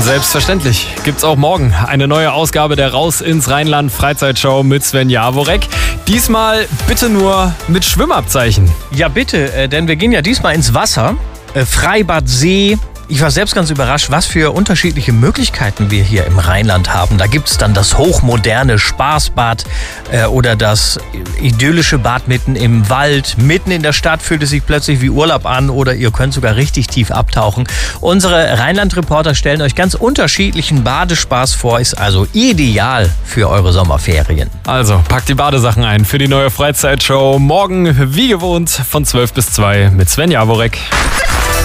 Selbstverständlich gibt's auch morgen eine neue Ausgabe der Raus ins Rheinland Freizeitshow mit Sven Jaworek. Diesmal bitte nur mit Schwimmabzeichen. Ja bitte, denn wir gehen ja diesmal ins Wasser. Freibad, See. Ich war selbst ganz überrascht, was für unterschiedliche Möglichkeiten wir hier im Rheinland haben. Da gibt es dann das hochmoderne Spaßbad oder das idyllische Bad mitten im Wald. Mitten in der Stadt fühlt es sich plötzlich wie Urlaub an oder ihr könnt sogar richtig tief abtauchen. Unsere Rheinland-Reporter stellen euch ganz unterschiedlichen Badespaß vor, ist also ideal für eure Sommerferien. Also packt die Badesachen ein für die neue Freizeitshow. Morgen wie gewohnt von 12 bis 2 mit Sven Jaworek.